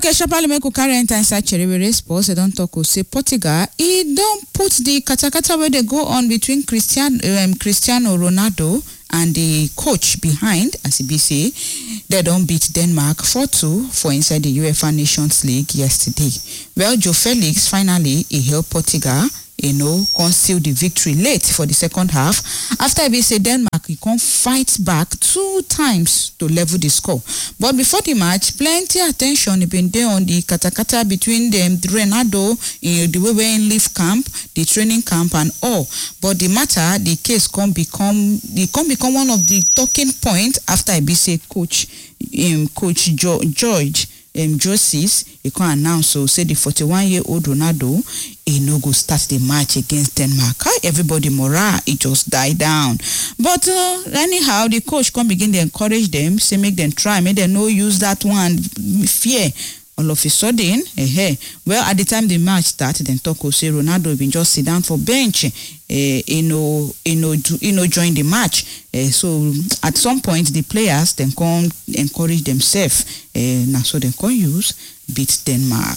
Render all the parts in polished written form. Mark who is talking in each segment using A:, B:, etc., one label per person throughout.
A: Okay, Shapali make carry enter inside Cherry Sports. They don't talk say Portugal. He don't put the katakata where they go on between Cristiano Ronaldo and the coach behind, as he say, they don't beat Denmark 4-2 for inside the UEFA Nations League yesterday. Well, Joe Felix finally he helped Portugal, conceal the victory late for the second half. After he say Denmark, he can't fight back 2 times to level the score. But before the match, plenty attention had been there on the katakata between them, Ronaldo, the way we leave camp, the training camp and all. But the matter, the case can become one of the talking points after he say coach George Joses, he can announce say the 41-year-old Ronaldo he no go start the match against Denmark. Everybody morale it just died down. But anyhow, the coach can begin to encourage them, say make them try, make them no use that one fear. All of a sudden, well, at the time the match started, then Toko say Ronaldo been just sit down for bench, join the match. So at some point the players then can encourage themselves. Now so they can use beat Denmark.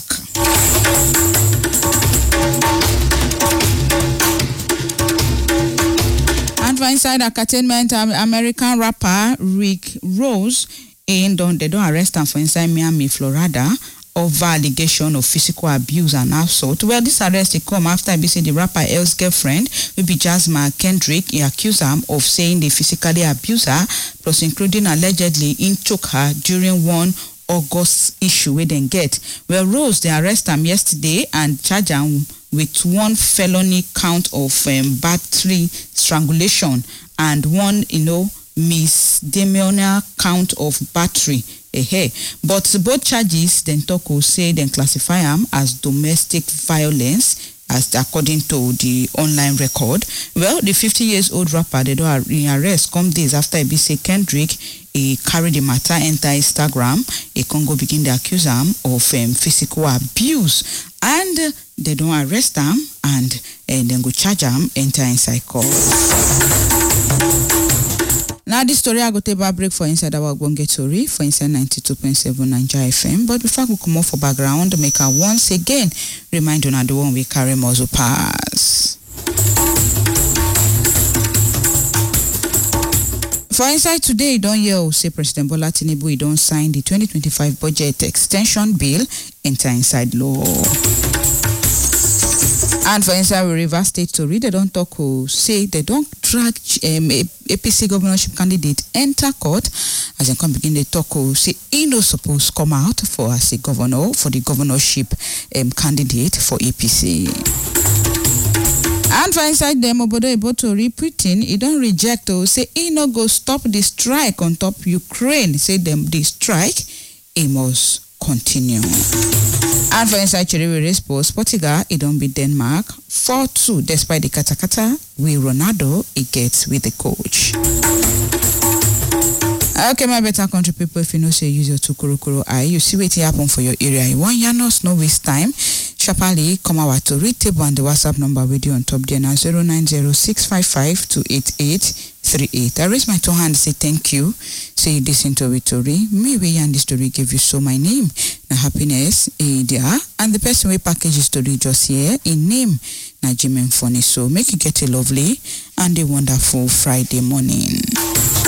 A: And for inside entertainment, American rapper Rick Ross they don't arrest him for inside Miami, Florida, over allegation of physical abuse and assault. Well, this arrest come after the rapper L's girlfriend, will be Jasmine Kendrick, he accused him of saying they physically abused her, plus including allegedly in choke her during one August issue we didn't get. Well, Rose, they arrest him yesterday and charge him with 1 felony count of battery strangulation and 1, misdemeanor count of battery. But both charges then Toko say then classify them as domestic violence, as according to the online record. Well, the 50-year-old rapper they don't arrest come days after say Kendrick he carried the matter enter Instagram. A Congo begin to accuse him of physical abuse, and they don't arrest him and then go charge him enter inside court. Now this story I go take a break for inside our Ogbonge Tori for inside 92.7 Naija FM. But before we come off for background, make her once again remind you the one we carry muzzle pass. For inside today, you don't hear say President Bola Tinubu don't sign the 2025 budget extension bill enter inside law. And for inside River State Story, they don't talk say they don't drag APC governorship candidate enter court as they come begin they talk say he no supposed come out for as a governor for the governorship candidate for APC. And for inside them, Obodo Ebotori Putin, he don't reject say he no go stop the strike on top Ukraine. Say them the strike, he must continue. And for inside Cherry Sports, Portugal, it don't beat Denmark 4-2 despite the katakata with Ronaldo it gets with the coach. Okay, my better country people, if you know say use your Tukurukuru eye, you see what happen for your area. You want Janos no waste time. Shapali come out to read table and the WhatsApp number with you on top there now 09065528838. I raise my 2 hands say thank you. Say you listen to a story. Maybe and the story give you so my name. Na happiness there and the person we package the story just here in name na Jim and Funny. So make you get a lovely and a wonderful Friday morning.